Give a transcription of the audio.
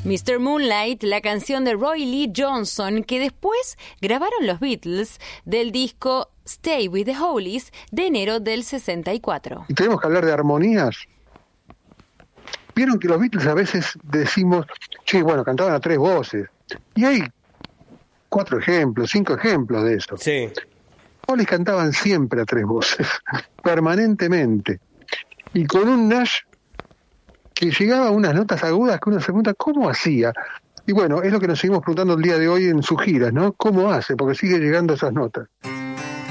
Mr. Moonlight, la canción de Roy Lee Johnson, que después grabaron los Beatles del disco Stay with the Hollies de enero del 64. Y tenemos que hablar de armonías. Vieron que los Beatles a veces decimos, che, bueno, cantaban a 3 voces. Y hay 4 ejemplos, 5 ejemplos de eso. Sí. Hollies cantaban siempre a 3 voces, permanentemente. Y con un Nash que llegaba a unas notas agudas que uno se pregunta, ¿cómo hacía? Y bueno, es lo que nos seguimos preguntando el día de hoy en sus giras, ¿no? ¿Cómo hace? Porque sigue llegando a esas notas.